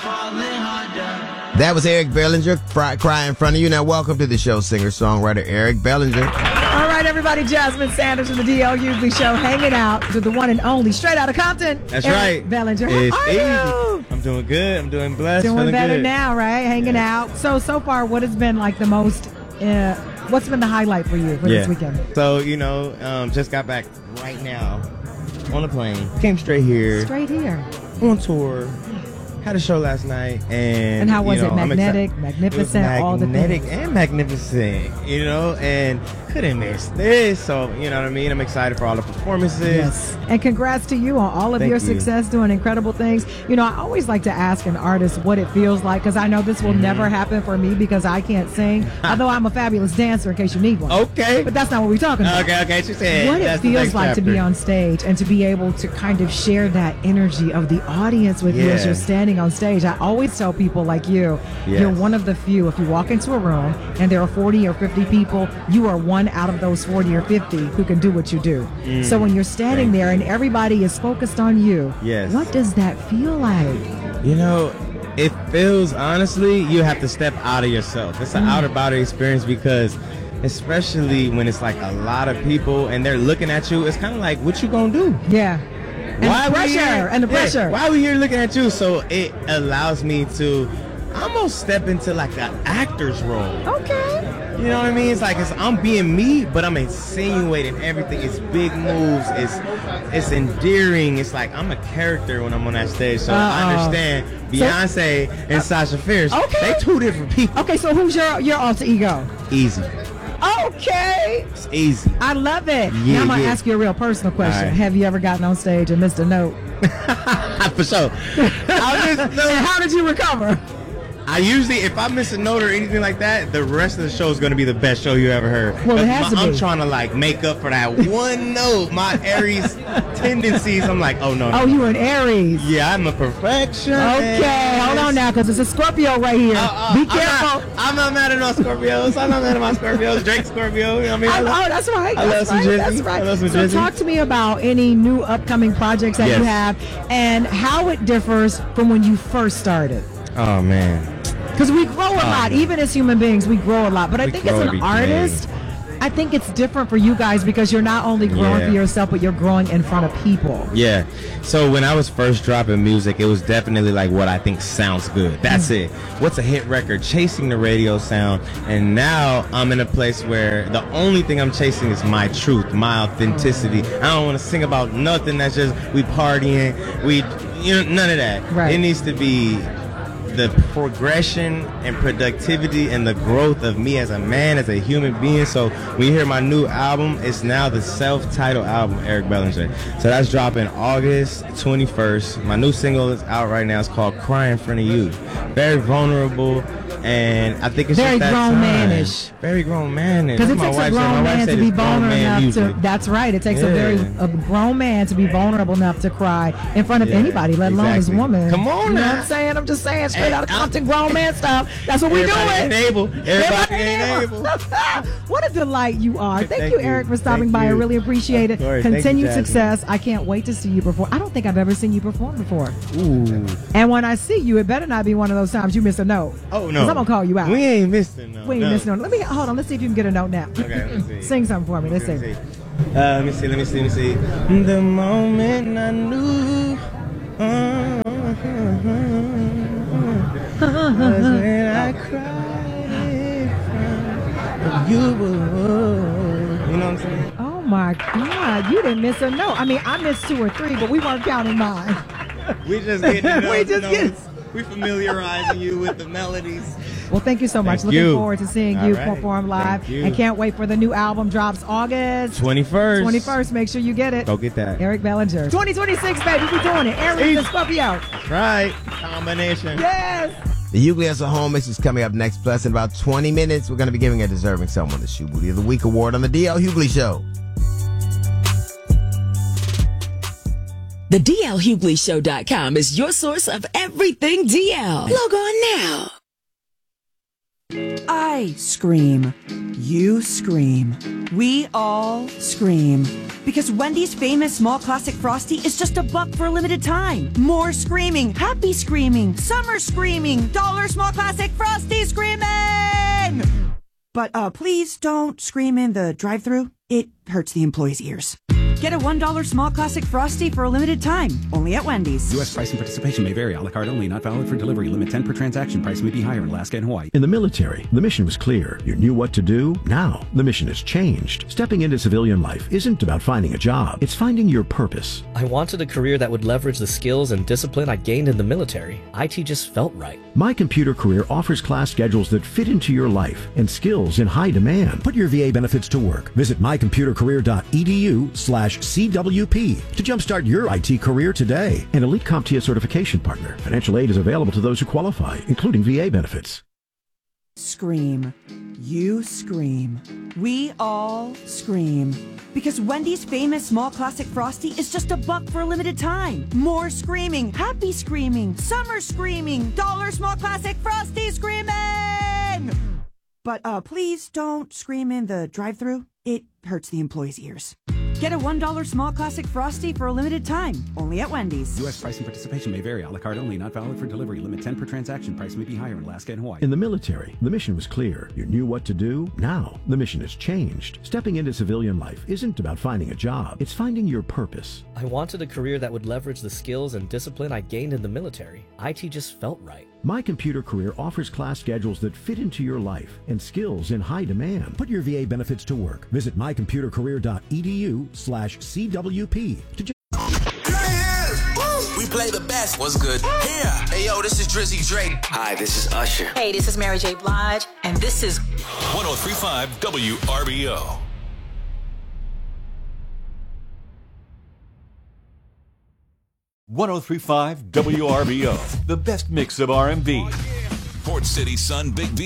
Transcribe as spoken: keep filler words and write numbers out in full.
That was Eric Bellinger, Cry in Front of You. Now, welcome to the show, singer-songwriter Eric Bellinger. All right, everybody, Jasmine Sanders from the D L Hughley Show, hanging out with the one and only, straight out of Compton. That's Eric right. Bellinger. How it's are easy. you? I'm doing good. I'm doing blessed. Doing better good. now, right? Hanging yeah. out. So, so far, what has been like the most, uh, what's been the highlight for you for yeah. this weekend? So, you know, um, just got back right now on the plane. Came straight here. Straight here. On tour. Had a show last night, and and how was you know, it? Magnetic, magnificent, it was all the things. magnetic and magnificent, you know, and couldn't miss this. So you know what I mean. I'm excited for all the performances. Yes, and congrats to you on all of Thank your you. success, doing incredible things. You know, I always like to ask an artist what it feels like, because I know this will mm-hmm. never happen for me because I can't sing. Although I'm a fabulous dancer, in case you need one. Okay, but that's not what we're talking about. Okay, okay. She said what it feels like chapter. to be on stage and to be able to kind of share that energy of the audience with yeah. you as you're standing on stage. I always tell people like you, yes. you're one of the few. If you walk into a room and there are forty or fifty people, you are one out of those forty or fifty who can do what you do. Mm. So when you're standing there and everybody is focused on you, yes. what does that feel like? You know, it feels, honestly, you have to step out of yourself. It's an mm. outer body experience because especially when it's like a lot of people and they're looking at you, it's kind of like, what you gonna do? Yeah. And why the pressure, here? and the pressure. Yeah, why are we here looking at you? So it allows me to almost step into like an actor's role. Okay. You know what I mean? It's like it's, I'm being me, but I'm insinuating everything. It's big moves. It's it's endearing. It's like I'm a character when I'm on that stage. So Uh-oh. I understand Beyonce so, and uh, Sasha Fierce. Okay. They two different people. Okay, so who's your your alter ego? Easy. Okay. It's easy. I love it. Yeah, now I'm going to yeah. ask you a real personal question. Right. Have you ever gotten on stage and missed a note? For sure. I missed no. And how did you recover? I usually, if I miss a note or anything like that, the rest of the show is going to be the best show you ever heard. Well, it has my, to be. I'm trying to like make up for that one note. My Aries tendencies, I'm like, oh no. no oh, no. you an Aries? Yeah, I'm a perfectionist. Okay, hold on now, because it's a Scorpio right here. Uh, uh, be careful. I'm not, I'm not mad at no Scorpios. I'm not mad at my Scorpios. Drake Scorpio. You know what I mean? I love, oh, that's right. I that's love right. some Jizzy. That's right. I love some so Jizzy. talk to me about any new upcoming projects that yes. you have and how it differs from when you first started. Oh man. Because we grow a lot, even as human beings, we grow a lot. But I we think as an artist, I think it's different for you guys because you're not only growing yeah. for yourself, but you're growing in front of people. Yeah. So when I was first dropping music, it was definitely like what I think sounds good. That's mm. it. What's a hit record? Chasing the radio sound. And now I'm in a place where the only thing I'm chasing is my truth, my authenticity. I don't want to sing about nothing that's just we partying, we, you know, none of that. Right. It needs to be the progression and productivity and the growth of me as a man, as a human being. So when you hear my new album, it's now the self-titled album, Eric Bellinger. So that's dropping August twenty-first. My new single is out right now. It's called Cry in Front of You. Very vulnerable, and I think it's very just that grown time. manish. Very grown manish. Because it takes a grown man to be vulnerable enough to. That's right. It takes yeah. a very a grown man to be vulnerable enough to cry in front of yeah, anybody, let alone exactly. his woman. Come on, you know now. what I'm saying? I'm just saying straight Hey, out of Compton grown man stuff. That's what we do. Everybody ain't able. Everybody, Everybody ain't able. What a delight you are. Thank, Thank you, you, Eric, for stopping Thank by. you. I really appreciate it. Course, Continued you, success. I can't wait to see you perform. I don't think I've ever seen you perform before. Ooh. And when I see you, it better not be one of those times you miss a note. Oh no. I'm gonna call you out. We ain't missing no. We ain't no. missing no. Let me hold on. Let's see if you can get a note now. Okay, let me see. Sing something for me. Let's let see. me see. Uh, let me see. Let me see. Let me see. The moment I knew. Uh, was when I cried for you. You know what I'm saying? Oh my God, you didn't miss a note. I mean, I missed two or three, but we weren't counting mine. We just getting to know, we just getting. We familiarizing you with the melodies. Well, thank you so much. Thank Looking you. forward to seeing All you right. perform live. Thank you. And can't wait for the new album drops August twenty-first. twenty-first. Make sure you get it. Go get that. Eric Bellinger. twenty twenty-six, baby. We doing it. Aries and Scorpio. That's right. Combination. Yes. The Hughley as a Home Mix is coming up next. Plus, in about twenty minutes, we're going to be giving a deserving someone the Shoe Booty of the Week award on the D L Hughley Show. The D L Hughley Show dot com is your source of everything D L. Log on now. I scream. You scream. We all scream. Because Wendy's famous small classic Frosty is just a buck for a limited time. More screaming, happy screaming, summer screaming, dollar small classic Frosty screaming! But uh, please don't scream in the drive-thru. It hurts the employees' ears. Get a one dollar small classic Frosty for a limited time, only at Wendy's. U S price and participation may vary. A la carte only, not valid for delivery. Limit ten per transaction. Price may be higher in Alaska and Hawaii. In the military, the mission was clear. You knew what to do. Now, the mission has changed. Stepping into civilian life isn't about finding a job. It's finding your purpose. I wanted a career that would leverage the skills and discipline I gained in the military. I T just felt right. My Computer Career offers class schedules that fit into your life and skills in high demand. Put your V A benefits to work. Visit my computer career dot e d u slash C W P to jumpstart your I T career today. An Elite CompTIA certification partner. Financial aid is available to those who qualify, including V A benefits. Scream. You scream. We all scream. Because Wendy's famous small classic Frosty is just a buck for a limited time. More screaming, happy screaming, summer screaming, dollar small classic Frosty screaming! But uh, please don't scream in the drive-thru. It hurts the employees' ears. Get a one dollar small classic Frosty for a limited time, only at Wendy's. U S price and participation may vary. A la carte only, not valid for delivery. Limit ten per transaction. Price may be higher in Alaska and Hawaii. In the military, the mission was clear. You knew what to do. Now, the mission has changed. Stepping into civilian life isn't about finding a job. It's finding your purpose. I wanted a career that would leverage the skills and discipline I gained in the military. I T just felt right. My Computer Career offers class schedules that fit into your life and skills in high demand. Put your V A benefits to work. Visit my computer career dot e d u slash C W P to ju- We play the best. What's good? Here. Hey, yo, this is Drizzy Drake. Hi, this is Usher. Hey, this is Mary J. Blige, and this is one oh three point five W R B O. one oh three point five W R B O, the best mix of R and B. Port City Sun Big B.